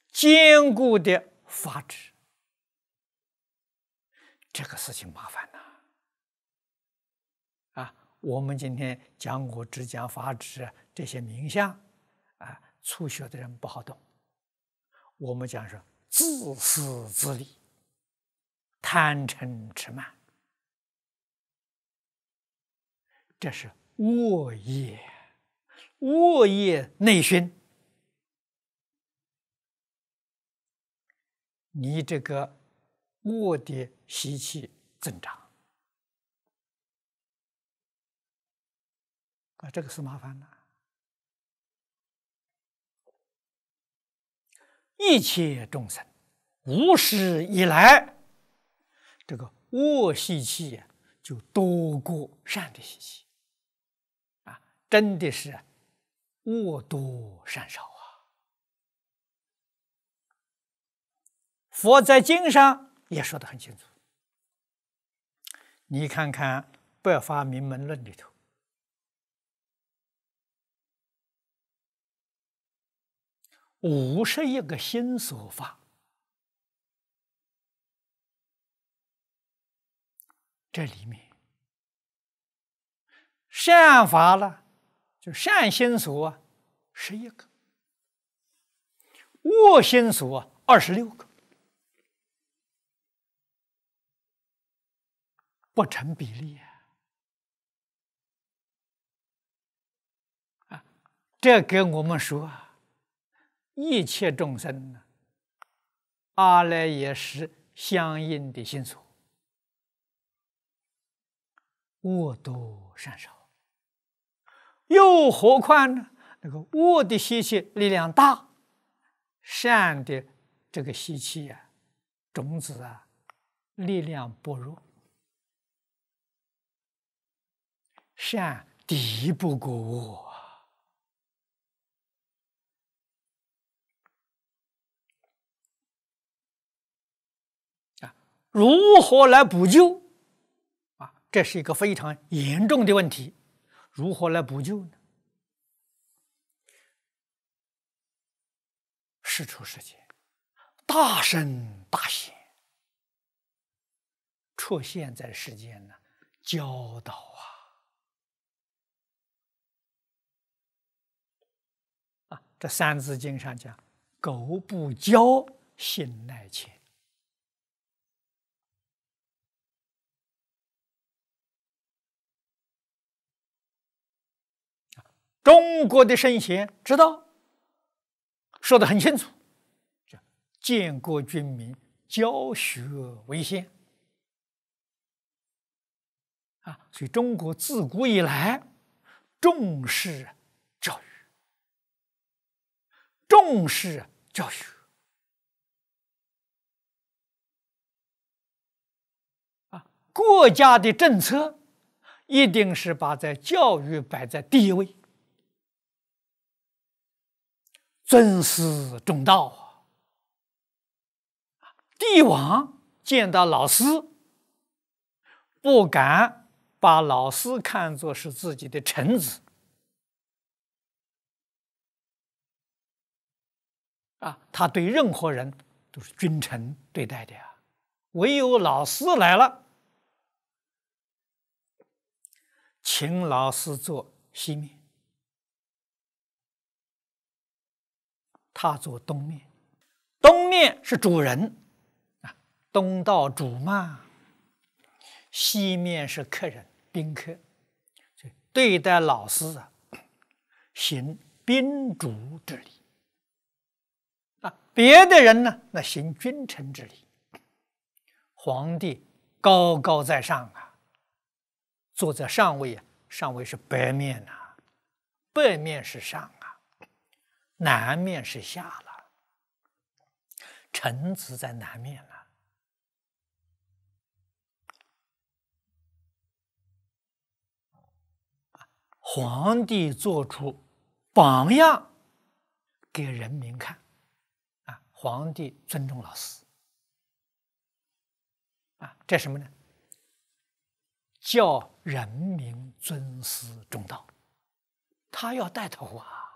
坚固的法治，这个事情麻烦呐！我们今天讲我执、讲法治这些名相，初学的人不好懂。我们讲说自私自利、贪嗔痴慢，这是恶业，恶业内熏。你这个恶的习气增长这个是麻烦了。一切众生无始以来，这个恶习气就多过善的习气真的是恶多善少佛在经上也说得很清楚，你看看《百法明门论》里头，51个心所法，这里面善法了，就善心所11个，恶心所26个，不成比例这跟我们说一切众生呢，阿赖耶识相应的心所，恶多善少。又何况呢？那个恶的习气力量大，善的这个习气种子力量薄弱，善敌不过恶如何来补救这是一个非常严重的问题。如何来补救呢？世出世间，大圣大贤出现在世间呢，教导这《三字经》上讲：“苟不教，性乃迁。”中国的圣贤知道，说得很清楚，建国军民，教学为先所以中国自古以来重视教育，重视教学国家的政策一定是把在教育摆在第一位，尊师重道帝王见到老师，不敢把老师看作是自己的臣子他对任何人都是君臣对待的唯有老师来了，请老师做西面，他做东面。东面是主人东道主嘛，西面是客人宾客，对待老师行宾主之礼别的人呢，那行君臣之礼。皇帝高高在上坐在上位上位是北面北面是上南面是下了，臣子在南面了皇帝做出榜样给人民看皇帝尊重老师这什么呢？叫人民尊师重道，他要带头